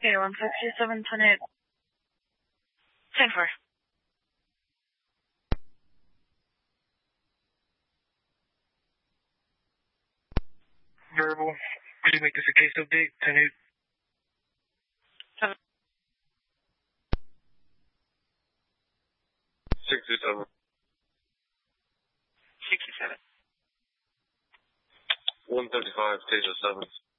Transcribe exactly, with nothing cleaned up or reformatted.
Okay, one five two seven, ten eight. ten four. Verbal. Could you make this a case update? ten eight. Seven. sixty-seven. sixty-seven. one thirty-five, Taser seven.